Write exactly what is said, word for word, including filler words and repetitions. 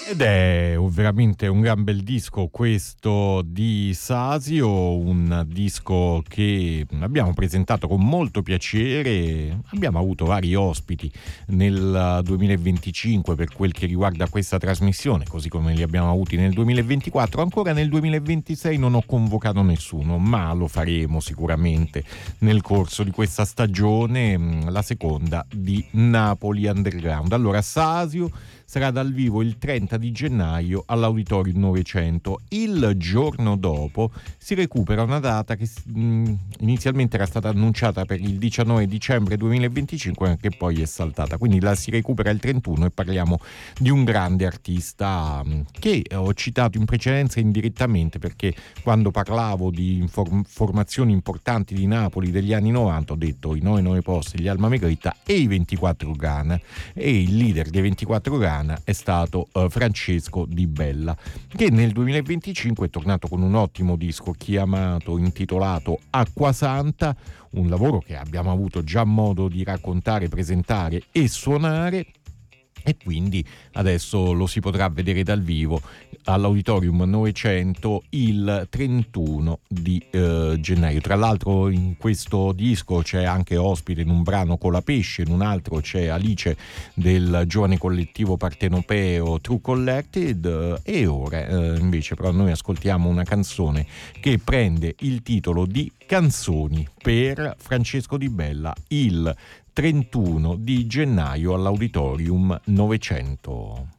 Ed è veramente un gran bel disco questo di Sasio, un disco che abbiamo presentato con molto piacere. Abbiamo avuto vari ospiti nel duemilaventicinque per quel che riguarda questa trasmissione, così come li abbiamo avuti nel duemilaventiquattro. Ancora nel duemilaventisei non ho convocato nessuno, ma lo faremo sicuramente nel corso di questa stagione, la seconda di Napoli Underground. Allora, Sasio sarà dal vivo il trenta di gennaio all'Auditorium novecento. Il giorno dopo si recupera una data che mh, inizialmente era stata annunciata per il diciannove dicembre duemilaventicinque, che poi è saltata. Quindi la si recupera il trentuno e parliamo di un grande artista mh, che ho citato in precedenza indirettamente, perché quando parlavo di inform- formazioni importanti di Napoli degli anni novanta ho detto i nove nove posti, gli Alma Megrita e i ventiquattro Grana, e il leader dei ventiquattro Grana è stato uh, Francesco Di Bella, che nel duemilaventicinque è tornato con un ottimo disco chiamato, intitolato Acquasanta, un lavoro che abbiamo avuto già modo di raccontare, presentare e suonare, e quindi adesso lo si potrà vedere dal vivo all'Auditorium novecento il trentuno di eh, gennaio. Tra l'altro in questo disco c'è anche ospite in un brano Colapesce, in un altro c'è Alice del giovane collettivo partenopeo True Collected, e ora eh, invece però noi ascoltiamo una canzone che prende il titolo di Canzoni per Francesco Di Bella il trentuno di gennaio all'Auditorium novecento.